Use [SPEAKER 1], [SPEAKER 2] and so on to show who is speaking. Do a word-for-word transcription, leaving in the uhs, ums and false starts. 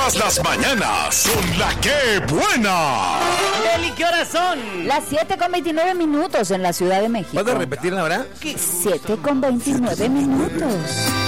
[SPEAKER 1] Todas las mañanas son la que buena.
[SPEAKER 2] Eli, ¿qué horas son?
[SPEAKER 3] Las siete con veintinueve minutos en la Ciudad de México.
[SPEAKER 4] ¿Puedo repetir la hora?
[SPEAKER 3] siete con veintinueve minutos.